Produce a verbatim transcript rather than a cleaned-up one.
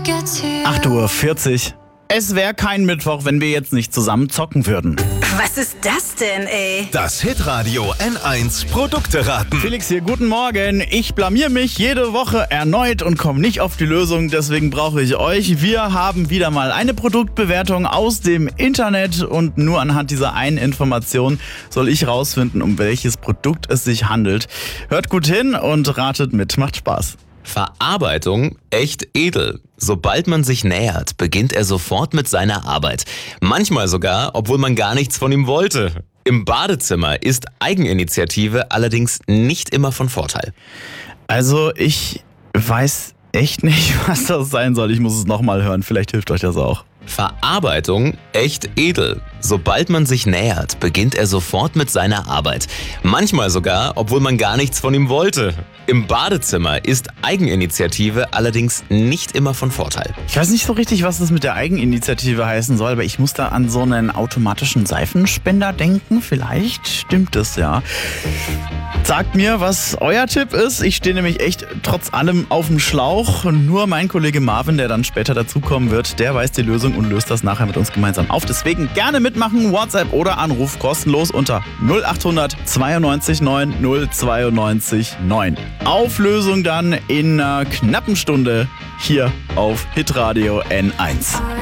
acht Uhr vierzig. Es wäre kein Mittwoch, wenn wir jetzt nicht zusammen zocken würden. Was ist das denn, ey? Das Hitradio N eins Produkteraten. Felix hier, guten Morgen. Ich blamier mich jede Woche erneut und komme nicht auf die Lösung, deswegen brauche ich euch. Wir haben wieder mal eine Produktbewertung aus dem Internet und nur anhand dieser einen Information soll ich rausfinden, um welches Produkt es sich handelt. Hört gut hin und ratet mit. Macht Spaß. Verarbeitung echt edel. Sobald man sich nähert, beginnt er sofort mit seiner Arbeit. Manchmal sogar, obwohl man gar nichts von ihm wollte. Im Badezimmer ist Eigeninitiative allerdings nicht immer von Vorteil. Also ich weiß echt nicht, was das sein soll. Ich muss es nochmal hören, vielleicht hilft euch das auch. Verarbeitung echt edel. Sobald man sich nähert, beginnt er sofort mit seiner Arbeit. Manchmal sogar, obwohl man gar nichts von ihm wollte. Im Badezimmer ist Eigeninitiative allerdings nicht immer von Vorteil. Ich weiß nicht so richtig, was das mit der Eigeninitiative heißen soll, aber ich muss da an so einen automatischen Seifenspender denken. Vielleicht stimmt es ja. Sagt mir, was euer Tipp ist. Ich stehe nämlich echt trotz allem auf dem Schlauch. Nur mein Kollege Marvin, der dann später dazukommen wird, der weiß die Lösung und löst das nachher mit uns gemeinsam auf. Deswegen gerne mitmachen, WhatsApp oder Anruf kostenlos unter null acht hundert zweiundneunzig neun null zweiundneunzig neun. Auflösung dann in einer knappen Stunde hier auf Hitradio N eins.